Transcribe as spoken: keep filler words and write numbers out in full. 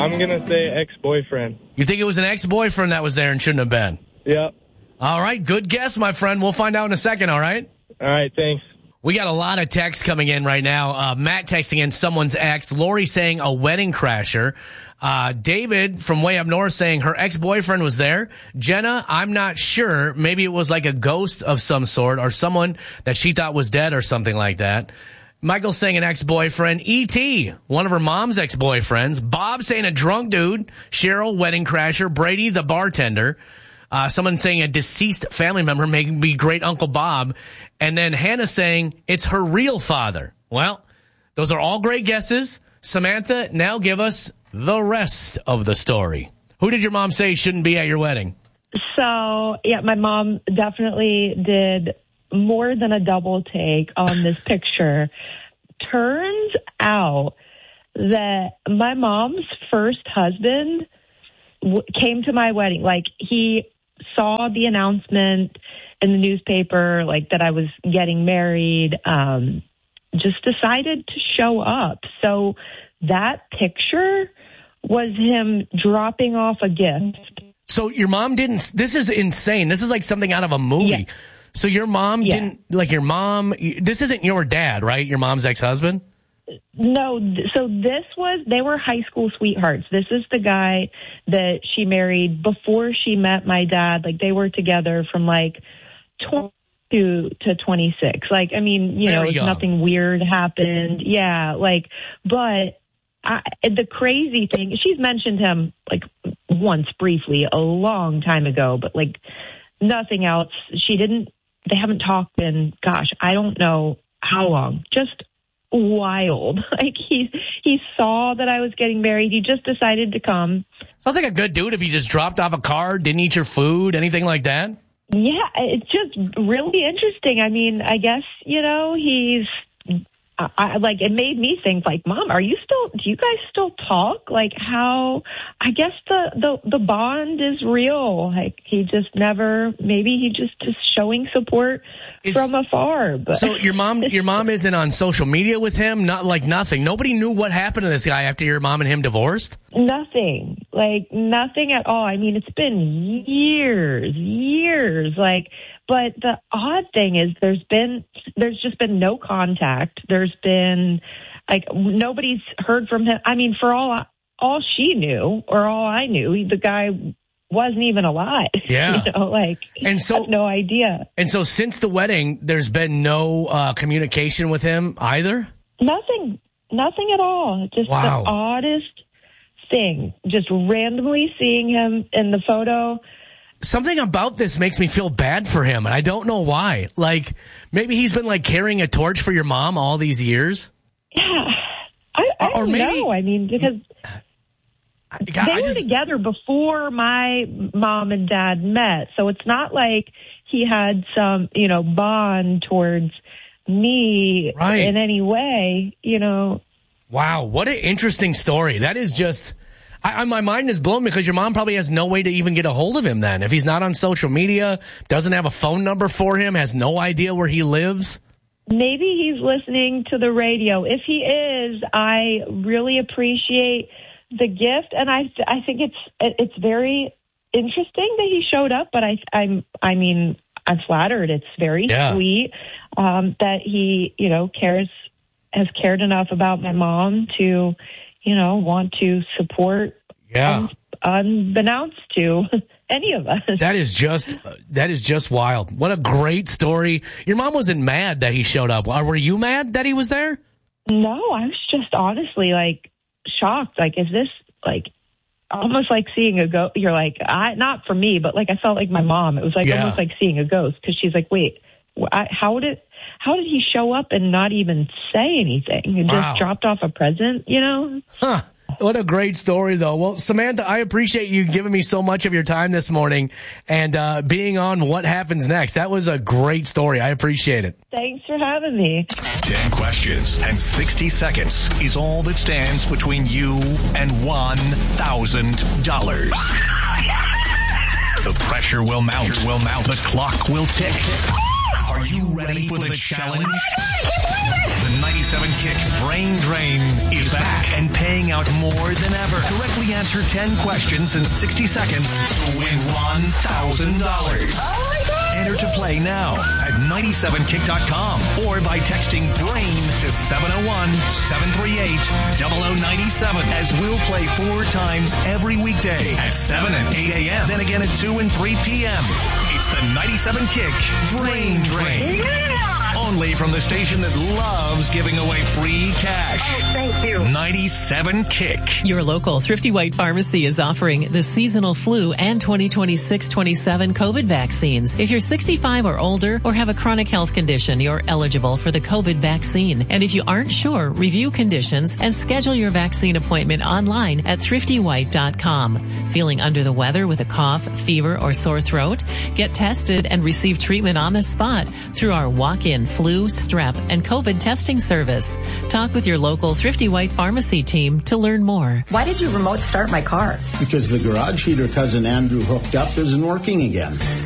I'm going to say ex-boyfriend. You think it was an ex-boyfriend that was there and shouldn't have been? Yep. All right, good guess, my friend. We'll find out in a second, all right? All right, thanks. We got a lot of texts coming in right now. Uh, Matt texting in someone's ex. Lori saying a wedding crasher. Uh, David from way up north saying her ex-boyfriend was there. Jenna, I'm not sure. Maybe it was like a ghost of some sort or someone that she thought was dead or something like that. Michael saying an ex-boyfriend. E T, one of her mom's ex-boyfriends. Bob saying a drunk dude. Cheryl, wedding crasher. Brady, the bartender. Uh, someone saying a deceased family member, maybe great Uncle Bob. And then Hannah saying it's her real father. Well, those are all great guesses. Samantha, now give us the rest of the story. Who did your mom say shouldn't be at your wedding? So, yeah, my mom definitely did more than a double take on this picture. Turns out that my mom's first husband w- came to my wedding. Like, he saw the announcement in the newspaper, like that I was getting married, um, just decided to show up. So that picture was him dropping off a gift. So your mom didn't, this is insane. This is like something out of a movie. Yeah. So your mom yeah. didn't, like your mom, this isn't your dad, right? Your mom's ex-husband? No, so this was, they were high school sweethearts. This is the guy that she married before she met my dad. Like, they were together from like twenty-two to twenty-six. Like, I mean, you Very know, nothing weird happened. Yeah, like, but I, the crazy thing, she's mentioned him like once briefly a long time ago, but like nothing else. She didn't, they haven't talked in, gosh, I don't know how long. Just wild. Like, he he saw that I was getting married. He just decided to come. Sounds like a good dude if he just dropped off a card, didn't eat your food, anything like that. Yeah, it's just really interesting. I mean, I guess, you know, he's I, I like, it made me think, like, Mom, are you still, do you guys still talk? Like, how, I guess the, the, the bond is real. Like, he just never, maybe he just is showing support is, from afar. But. So your mom, your mom isn't on social media with him? Not like nothing. Nobody knew what happened to this guy after your mom and him divorced? Nothing. Like, nothing at all. I mean, it's been years, years. Like, but the odd thing is there's been, there's just been no contact. There's been, like, nobody's heard from him. I mean, for all, all she knew, or all I knew, the guy wasn't even alive. Yeah. You know, like, and so, I have no idea. And so since the wedding, there's been no uh, communication with him either? Nothing. Nothing at all. Just wow. the oddest thing. Just randomly seeing him in the photo. Something about this makes me feel bad for him, and I don't know why. Like, maybe he's been, like, carrying a torch for your mom all these years? Yeah. I, I or don't maybe, know. I mean, because God, they I were just, together before my mom and dad met, so it's not like he had some, you know, bond towards me right. in any way, you know. Wow, what an interesting story. That is just... I, my mind is blown because your mom probably has no way to even get a hold of him then. If he's not on social media, doesn't have a phone number for him, has no idea where he lives. Maybe he's listening to the radio. If he is, I really appreciate the gift, and I I think it's it's very interesting that he showed up. But I I'm I mean I'm flattered. It's very yeah. sweet um, that he you know cares has cared enough about my mom to. You know, want to support, yeah, un- unbeknownst to any of us. That is just that is just wild. What a great story. Your mom wasn't mad that he showed up. Were you mad that he was there? No, I was just honestly like shocked. Like, is this like almost like seeing a ghost? You're like, I not for me, but like I felt like my mom. It was like yeah. almost like seeing a ghost because she's like, wait, I, how did? How did he show up and not even say anything? And wow. just dropped off a present, you know? Huh. What a great story, though. Well, Samantha, I appreciate you giving me so much of your time this morning and uh, being on What Happens Next. That was a great story. I appreciate it. Thanks for having me. Ten questions and sixty seconds is all that stands between you and one thousand dollars. The pressure will mount. Will mount. The clock will tick. Are you ready for the challenge? The ninety-seven Kick Brain Drain is back and paying out out more than ever. Correctly answer ten questions in sixty seconds to win one thousand dollars. Oh my God! Enter to play now at ninety-seven kick dot com or by texting BRAIN to seven oh one, seven three eight, zero zero nine seven, as we'll play four times every weekday at seven and eight a.m., then again at two and three p.m. It's the ninety-seven Kick Brain Drain. Yeah! Only from the station that loves giving away free cash. Oh, thank you. ninety-seven Kick. Your local Thrifty White Pharmacy is offering the seasonal flu and twenty twenty-six twenty-seven COVID vaccines. If you're sixty-five or older or have a chronic health condition, you're eligible for the COVID vaccine. And if you aren't sure, review conditions and schedule your vaccine appointment online at thrifty white dot com. Feeling under the weather with a cough, fever, or sore throat? Get tested and receive treatment on the spot through our walk-in flu, strep, and COVID testing service. Talk with your local Thrifty White Pharmacy team to learn more. Why did you remote start my car? Because the garage heater cousin Andrew hooked up isn't working again.